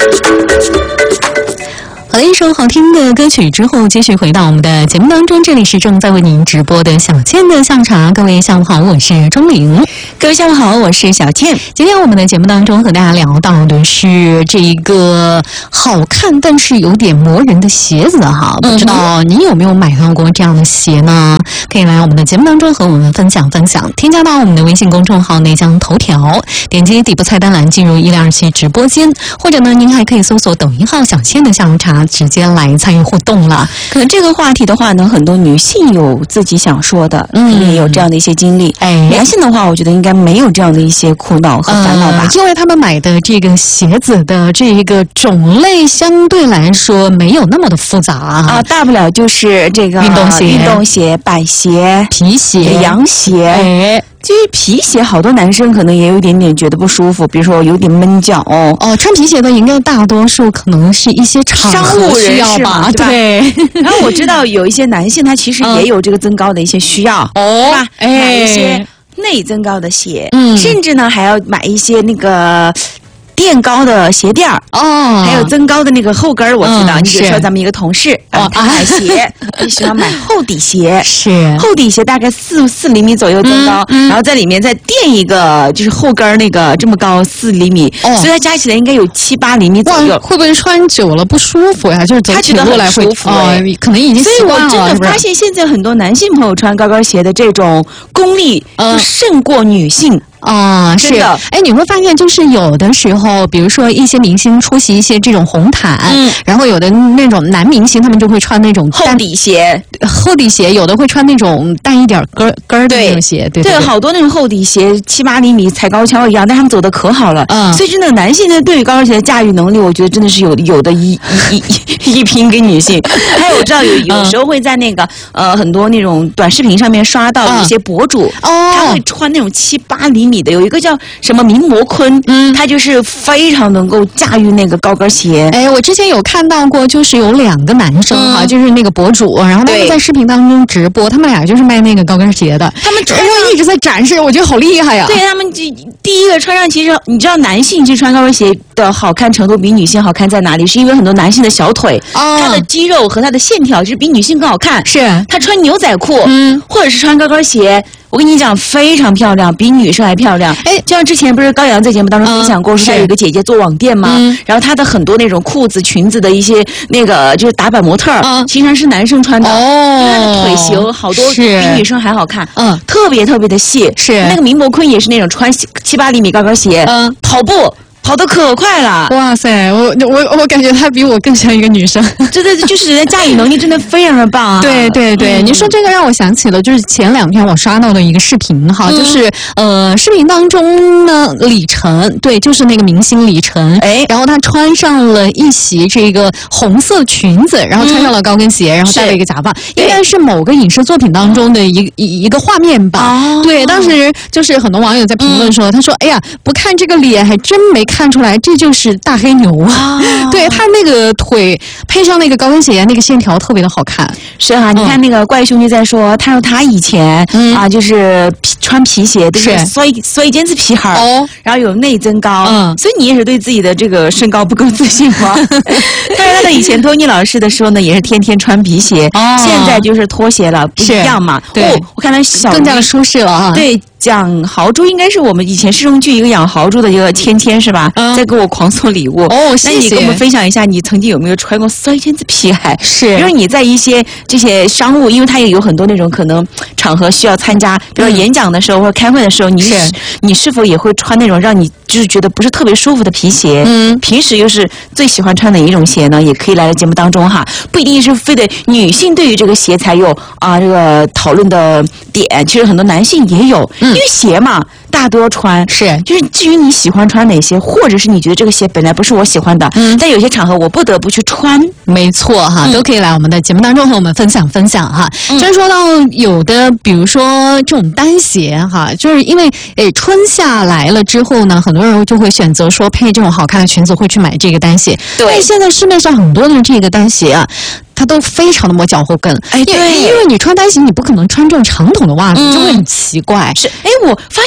好的，一首好听的歌曲之后，继续回到我们的节目当中。这里是正在为您直播的小倩的下午茶，各位下午好，我是钟玲。 各位下午好，我是小倩。 今天我们的节目当中和大家聊到的是这个好看但是有点磨人的鞋子哈，不知道你有没有买到过这样的鞋呢？可以来我们的节目当中和我们分享分享。添加到我们的微信公众号内江头条，点击底部菜单栏进入1027直播间，或者呢您还可以搜索抖音号小倩的下午茶，直接来参与互动了。 可能这个话题的话呢，很多女性有自己想说的，也有这样的一些经历。男性的话，我觉得应该没有这样的一些苦恼和烦恼吧， 因为他们买的这个鞋子的这个种类相对来说没有那么的复杂啊， 大不了就是这个运动鞋、板鞋、 皮鞋、 洋鞋。至于皮鞋，好多男生可能也有一点点觉得不舒服，比如说有点闷脚。 穿皮鞋的应该大多数可能是一些商务人士吧，对。 然后我知道有一些男性他其实也有这个增高的一些需要，对吧？买一些内增高的鞋，甚至呢还要买一些那个垫高的鞋垫还有增高的那个后跟我知道。你比如说咱们一个同事他买鞋，就喜欢买厚底鞋， 是厚底鞋大概4厘米左右增高，然后在里面再垫一个就是后跟那个这么高4厘米，所以它加起来应该有7、8厘米左右。 会不会穿久了不舒服呀？就是走起路来会可能已经习惯了。 所以我真的发现现在很多男性朋友穿高跟鞋的这种功力就胜过女性。 是的。你会发现就是有的时候比如说一些明星出席一些这种红毯，然后有的那种男明星他们就会穿那种厚底鞋， 有的会穿那种淡一点跟儿的那种鞋。对， 好多那种厚底鞋7、8厘米踩高跷一样，但他们走的可好了。所以真的男性对于高跟鞋的驾驭能力，我觉得真的是有的一拼给女性。还有我知道有时候会在那个很多那种短视频上面刷到有一些博主，他会穿那种7、8厘米的，有一个叫什么名模坤，他就是非常能够驾驭那个高跟鞋。 我之前有看到过，就是有2个男生就是那个博主，然后他们在视频当中直播，他们俩就是卖那个高跟鞋的， 他们然后一直在展示，我觉得好厉害呀。 对，他们第一个穿上，其实你知道男性其实穿高跟鞋的好看程度比女性好看在哪里？是因为很多男性的小腿，他的肌肉和他的线条就是比女性更好看。 是他穿牛仔裤，或者是穿高跟鞋，我跟你讲非常漂亮，比女生还漂亮。就像之前不是高阳在节目当中分享过，说他有一个姐姐做网店吗？然后他的很多那种裤子、裙子的一些那个就是打版模特，其实是男生穿的。因为他的腿型好多比女生还好看，特别特别的细。 是那个名模坤也是那种穿7、8厘米高跟鞋，跑步。跑得可快了！ 哇塞，我感觉她比我更像一个女生。 真的就是人家驾驭能力真的非常的棒啊！ 对，你说这个让我想起了，就是前2天我刷到的一个视频哈，就是视频当中呢，李晨，对，就是那个明星李晨，然后她穿上了一袭这个红色裙子，然后穿上了高跟鞋，然后戴了一个假发，应该是某个影视作品当中的一个画面吧。对，当时就是很多网友在评论说，他说：“哎呀，不看这个脸还真没看出来，这就是大黑牛啊！”对，他那个腿配上那个高跟鞋，那个线条特别的好看。 是啊，你看那个怪兄弟在说，他说他以前就是穿皮鞋都是摔一尖子皮孩然后有内增高，所以你也是对自己的这个身高不够自信吗？但是他的以前托尼老师的时候呢，也是天天穿皮鞋，现在就是拖鞋了，不一样嘛。 对， 我看他更加的舒适了啊。 对。蒋豪猪应该是我们以前市中剧一个养豪猪的一个芊是吧？在给我狂送礼物谢谢。 那你跟我们分享一下，你曾经有没有穿过摔尖子皮鞋？ 是， 比如你在一些这些商务，因为它也有很多那种可能场合需要参加，比如演讲的时候或者开会的时候，你是否也会穿那种让你就是觉得不是特别舒服的皮鞋？平时又是最喜欢穿哪一种鞋呢？也可以来到节目当中哈，不一定是非得女性对于这个鞋才有这个讨论的点，其实很多男性也有。因为鞋嘛，大多穿就是至于你喜欢穿哪些，或者是你觉得这个鞋本来不是我喜欢的，在有些场合我不得不去穿。 没错哈，都可以来我们的节目当中和我们分享分享哈。就是说到有的，比如说这种单鞋哈，就是因为春夏来了之后呢，很多人就会选择说配这种好看的裙子会去买这个单鞋。 对， 现在市面上很多的这个单鞋啊，它都非常的磨脚后跟。因为你穿单鞋，你不可能穿这种长筒的袜子，就会很奇怪。 是，我发现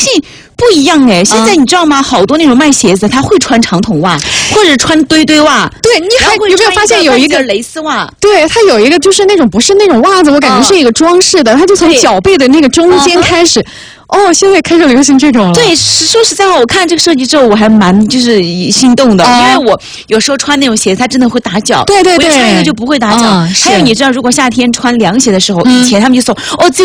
不一样哎，现在你知道吗？好多那种卖鞋子，他会穿长筒袜，或者穿堆堆袜。 对，你还有没有发现有一个蕾丝袜？ 对，它有一个就是那种不是那种袜子，我感觉是一个装饰的，它就从脚背的那个中间开始。哦，现在开始流行这种了。 对，说实在话，我看这个设计之后，我还蛮就是心动的，因为我有时候穿那种鞋，它真的会打脚。 对对对， 我穿一个就不会打脚。还有你知道，如果夏天穿凉鞋的时候，以前他们就说哦。